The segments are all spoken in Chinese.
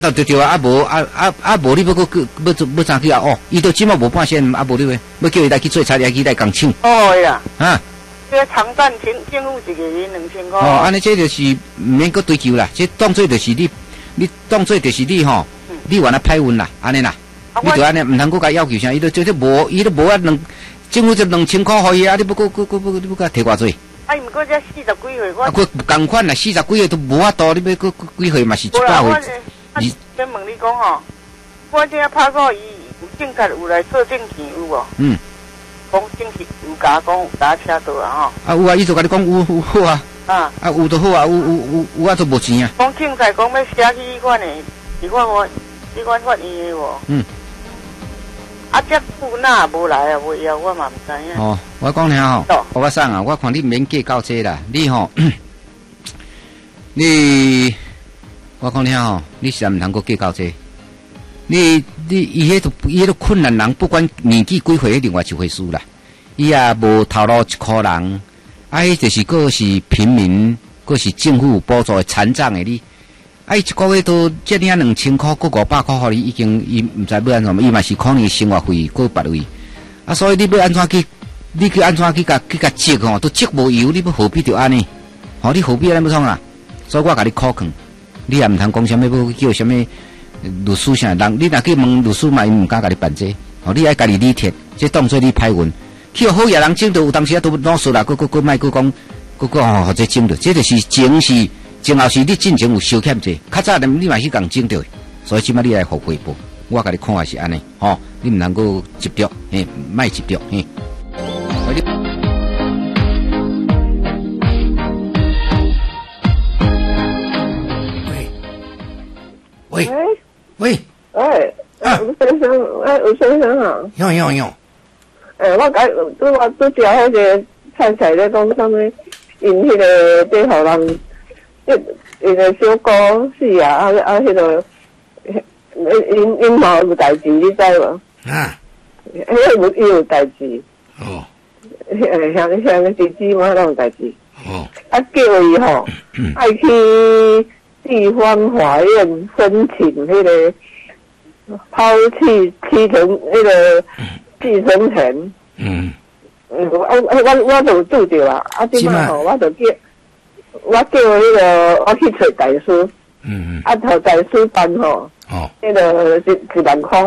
对啊，无你要怎去啊？哦，伊都即马无半仙，无你要叫伊来去做差，来去来共抢。 哦呀， 啊， 这个长暂政府一个月2000块。 哦，安尼这就是毋免搁追求啦，这当做就是你当做就是你吼，你原来歹运啦，安尼啦，你就安尼毋通搁甲要求啥，伊都无啊政府就2000块互伊啊，你不搁摕偌济？ 啊，毋过这40几岁，我佫共款啦，40几岁都无法度，你要佫几岁嘛是100岁。 先问你讲吼，我这拍过伊警察有来做证件有无？讲证件有甲讲有打车道啊吼。 有啊，伊就甲你讲有好啊。有就好啊，有啊，都无钱啊。 讲警察讲要写去款的，是你款法院的无？这久哪无来啊？袂晓我嘛毋知影。 哦，我讲听吼，我送啊，我看你免计较这啦，你吼，我讲听吼，你实在毋通搁计较这。伊迄个困难人，不管年纪几岁，另外一回事啦。伊也无头路一箍人，迄就是佫是平民，佫是政府补助的残障的你。伊一个月都这领2000块，佫500块，互你已经伊毋知要安怎，伊嘛是可能生活费佫别位。所以你要安怎去？你去安怎去甲积吼？都积无油，你要何必着安尼？吼，你何必安尼要创啊？所以我甲你考劝。你也毋通讲啥物，要叫啥物律师啥人？你若去问律师嘛，伊毋敢甲你办这。哦，你爱家己理贴，这当做你歹运。去好野人整到有当时啊都老实啦，佫莫佫讲，佫或者整到，这就是前后是你进前有收欠者，较早你嘛去共整到，所以即摆你来互回报。我甲你看也是安尼，吼，你毋能够执着，莫执着，喂， 吴先生，吴先生好。 用。 我拄只迄个菜咧讲啥物，因迄个对互人，因个小姑死啊，迄个，因嘛有代志，你知无？迄个有代志。哦。像个弟弟嘛，拢有代志。哦。叫伊吼，爱去地方法院申请迄个抛弃继承迄个继承权。我就拄着啦。即摆吼，我叫迄个我去找大师。找大师办吼。迄个1万块。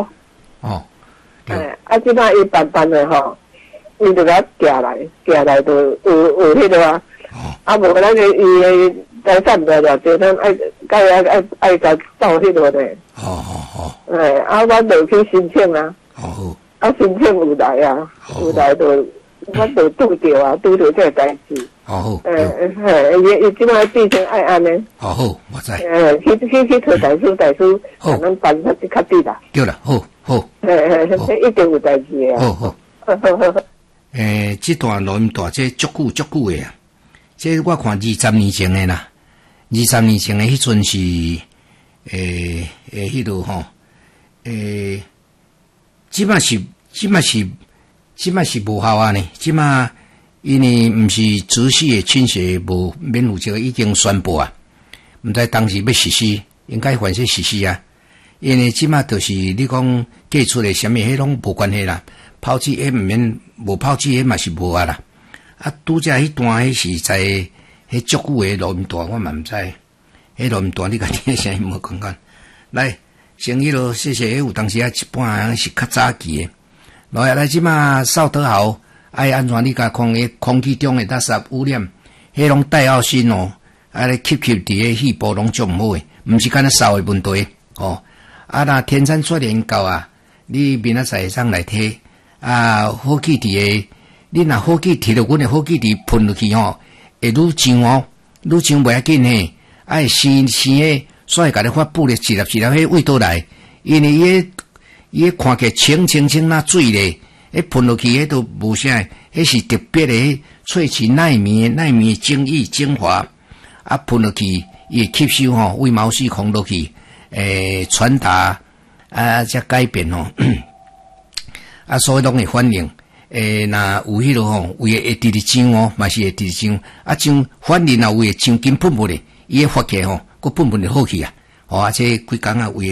即摆伊办的吼，伊就甲寄来就有迄个啊。无咱个伊个财产了就咱爱甲走迄个咧。我就去申请啊。申请有来啊，有来就我就拄着这个代志。伊即摆变成爱安尼。 好，我知。 去找大师，可能办较低啦。 对啦，好。 一定有代志啊。好。 这段录音带这足久的啊。这我看20年前的啦，20年前的迄阵是迄度吼，即摆是无效啊呢。即摆因为毋是直系的亲戚无免负责已经宣布啊，毋知当时要实施，应该还是实施啊。因为即摆就是你讲寄出的什么，迄拢无关系啦。抛弃毋免无抛弃，嘛是无啊啦。拄则迄段迄是在迄足久的录音带，我嘛毋知。迄录音带你甲听声音无讲讲。来，先迄落谢谢。有当时一半是较早期的。来，即马扫得好，爱安怎你甲看个空气中的垃圾污染，迄拢戴奥辛哦，咧吸伫个细胞拢足毋好诶，毋是干那扫的问题哦。若天山出年到啊，你明仔载会上来摕好气伫个。你若好气摕着阮的好气伫喷落去吼，会愈上哦，愈上袂要紧嘿，爱生诶，所以甲你发布咧一粒迄味道来，因为伊看起清那水咧，喷落去迄都无啥，迄是特别的萃取奈米精液精华，喷落去伊会吸收吼，为毛细孔落去，传达才改变吼，所以拢会反应。若有迄落吼，有会直直上哦，嘛是会直直上。上反正若有会上金喷喷咧，伊会发起吼，佫喷喷就好去啊。 这规工啊为